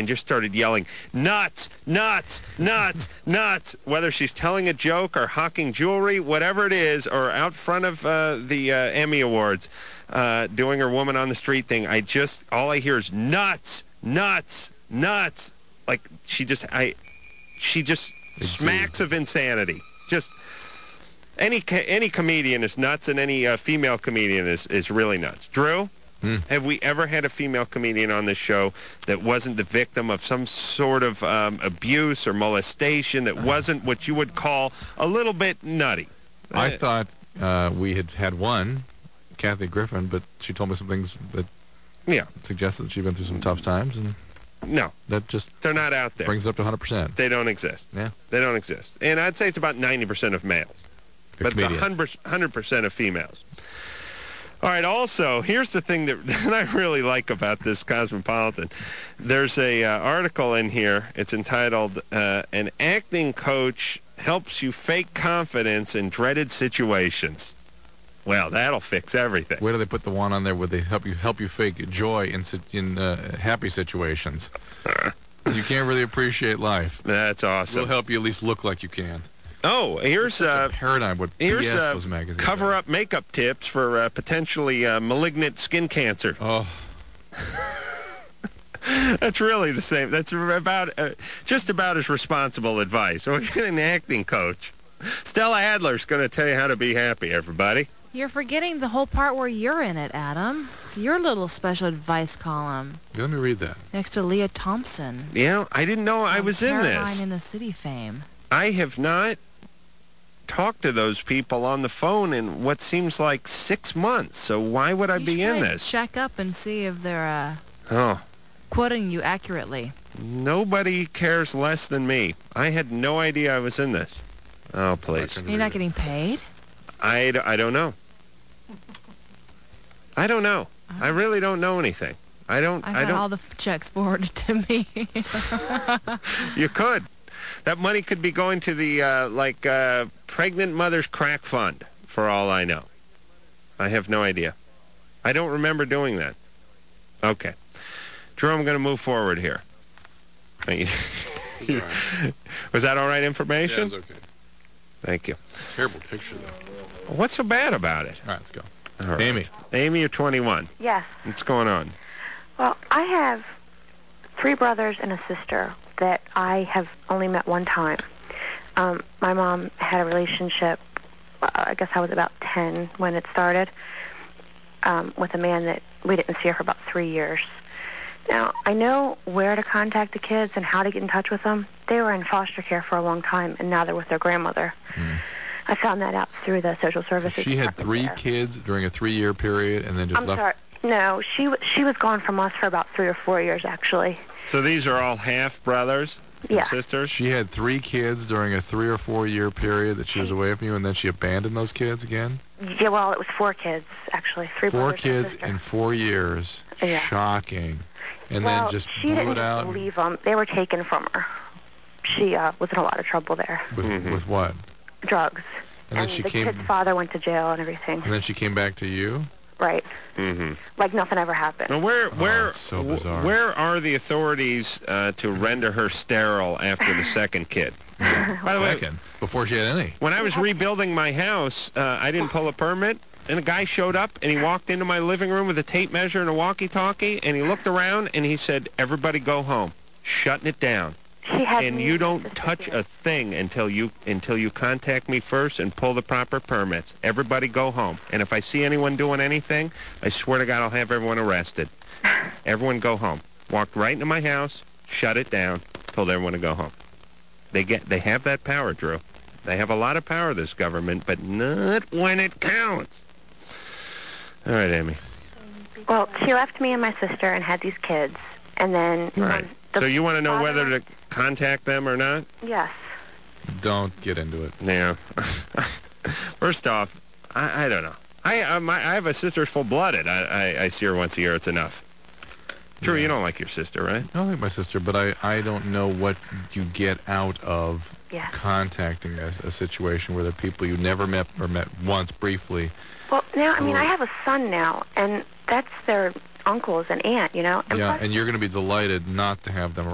and just started yelling, nuts, nuts, nuts, nuts, whether she's telling a joke or hawking jewelry, whatever it is, or out front of the Emmy Awards doing her woman on the street thing. All I hear is nuts, nuts, nuts. Like she just smacks of insanity. Just any comedian is nuts, and any female comedian is really nuts. Drew, have we ever had a female comedian on this show that wasn't the victim of some sort of abuse or molestation that wasn't what you would call a little bit nutty? I thought we had one, Kathy Griffin, but she told me some things that suggested that she'd been through some tough times, and no, they're not out there. Brings it up to 100%. They don't exist. Yeah, they don't exist. And I'd say it's about 90% of males, but it's 100% of females. All right. Also, here's the thing that I really like about this Cosmopolitan. There's a article in here. It's entitled "An Acting Coach Helps You Fake Confidence in Dreaded Situations." Well, that'll fix everything. Where do they put the one on there where they help you fake joy in happy situations? You can't really appreciate life. That's awesome. We'll help you at least look like you can. Oh, here's a paradigm. What PS was magazine cover-up makeup tips for potentially malignant skin cancer. Oh. That's really the same. That's about just about as responsible advice. We'll get an acting coach. Stella Adler's going to tell you how to be happy, everybody. You're forgetting the whole part where you're in it, Adam. Your little special advice column. Let me read that. Next to Leah Thompson. Yeah, I didn't know I was in this. Caroline in the City fame. I have not talked to those people on the phone in what seems like 6 months. So why would I be in this? Check up and see if they're quoting you accurately. Nobody cares less than me. I had no idea I was in this. Oh, please. You're not getting paid? I don't know. I don't know. I really don't know anything. I don't. All the checks forwarded to me. You could. That money could be going to the pregnant mother's crack fund, for all I know. I have no idea. I don't remember doing that. Okay, Drew, I'm going to move forward here. Was that all right information? Yeah, it's okay. Thank you. Terrible picture, though. What's so bad about it? All right, let's go. All right. Amy. Amy, you're 21. Yes. What's going on? Well, I have 3 brothers and a sister that I have only met one time. My mom had a relationship, I guess I was about 10 when it started, with a man that we didn't see her for about 3 years. Now, I know where to contact the kids and how to get in touch with them. They were in foster care for a long time, and now they're with their grandmother. I found that out through the social services. So she had 3 kids during a 3-year period, and then just left? I'm sorry. No, she was gone from us for about 3 or 4 years, actually. So these are all half-brothers and sisters? She had 3 kids during a 3 or 4 year period that she was away from you, and then she abandoned those kids again? Yeah, well, it was 4 kids, actually. 3 4 brothers kids and in 4 years. Yeah. Shocking. And well, then just she blew didn't it out. Just leave them. They were taken from her. She was in a lot of trouble there. With what? Drugs. And then she the came. kid's father went to jail and everything. And then she came back to you. Right. Mm-hmm. Like nothing ever happened. Now, so bizarre. Where are the authorities to render her sterile after the second kid? By the way, before she had any. When I was rebuilding my house, I didn't pull a permit, and a guy showed up, and he walked into my living room with a tape measure and a walkie-talkie, and he looked around, and he said, "Everybody go home," shutting it down. And you don't touch a thing until you contact me first and pull the proper permits. Everybody go home. And if I see anyone doing anything, I swear to God I'll have everyone arrested. Everyone go home. Walked right into my house, shut it down, told everyone to go home. They have that power, Drew. They have a lot of power, this government, but not when it counts. All right, Amy. Well, she left me and my sister and had these kids, and then... Right. So you want to know whether to contact them or not? Yes. Don't get into it. Yeah. First off, I don't know. I have a sister full-blooded. I see her once a year. It's enough. Drew, you don't like your sister, right? I don't like my sister, but I don't know what you get out of contacting a situation where there are people you never met or met once briefly. Well, now, I mean, I have a son now, and that's their uncles and aunt, you know? And and you're going to be delighted not to have them around.